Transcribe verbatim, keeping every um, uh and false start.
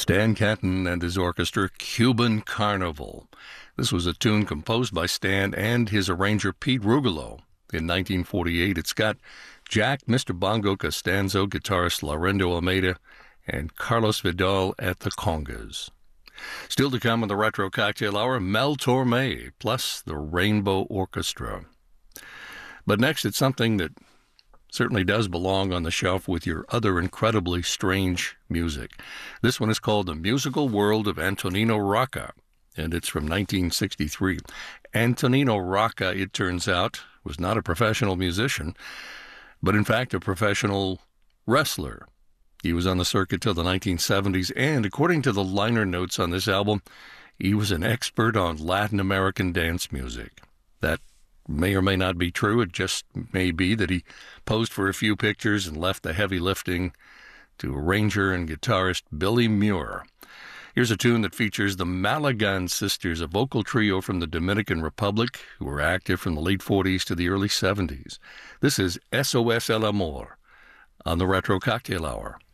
Stan Kenton and his orchestra, Cuban Carnival. This was a tune composed by Stan and his arranger Pete Rugolo in nineteen forty-eight. It's got Jack, Mister Bongo Costanzo, guitarist Laurindo Almeida, and Carlos Vidal at the congas. Still to come in the Retro Cocktail Hour, Mel Torme, plus the Rainbow Orchestra. But next, it's something that certainly does belong on the shelf with your other incredibly strange music. This one is called The Musical World of Antonino Rocca, and it's from nineteen sixty-three. Antonino Rocca, it turns out, was not a professional musician, but in fact a professional wrestler. He was on the circuit till the nineteen seventies, and according to the liner notes on this album, he was an expert on Latin American dance music. That may or may not be true. It just may be that he posed for a few pictures and left the heavy lifting to arranger and guitarist Billy Muir. Here's a tune that features the Malagan Sisters, a vocal trio from the Dominican Republic who were active from the late forties to the early seventies. This is S O S El Amor on the Retro Cocktail Hour.